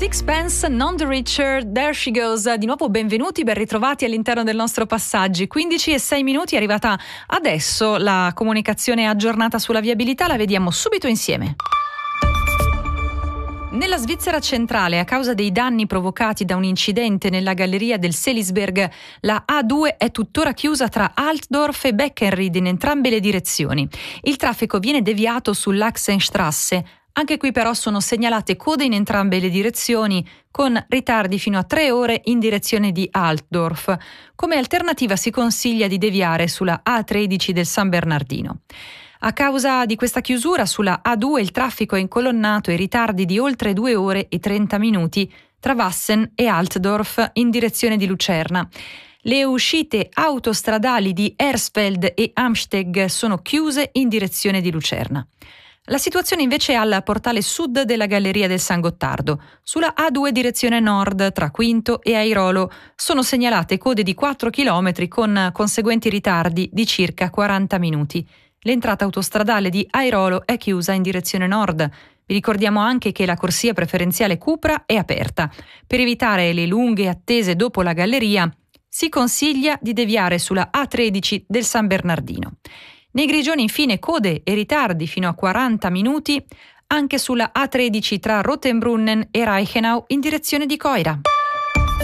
Sixpence None the Richer, There She Goes. Di nuovo benvenuti, ben ritrovati all'interno del nostro Passaggi. 15:06, è arrivata adesso la comunicazione aggiornata sulla viabilità, la vediamo subito insieme. Nella Svizzera centrale, a causa dei danni provocati da un incidente nella galleria del Selisberg, la A2 è tuttora chiusa tra Altdorf e Beckenried in entrambe le direzioni. Il traffico viene deviato sull'Achsenstrasse. Anche qui però sono segnalate code in entrambe le direzioni, con ritardi fino a 3 ore in direzione di Altdorf. Come alternativa si consiglia di deviare sulla A13 del San Bernardino. A causa di questa chiusura sulla A2 il traffico è incolonnato e ritardi di oltre 2 ore e 30 minuti tra Wassen e Altdorf in direzione di Lucerna. Le uscite autostradali di Hersfeld e Amsteg sono chiuse in direzione di Lucerna. La situazione invece è al portale sud della Galleria del San Gottardo. Sulla A2 direzione nord tra Quinto e Airolo sono segnalate code di 4 km con conseguenti ritardi di circa 40 minuti. L'entrata autostradale di Airolo è chiusa in direzione nord. Vi ricordiamo anche che la corsia preferenziale Cupra è aperta. Per evitare le lunghe attese dopo la galleria, si consiglia di deviare sulla A13 del San Bernardino. Nei Grigioni infine code e ritardi fino a 40 minuti anche sulla A13 tra Rottenbrunnen e Reichenau in direzione di Coira.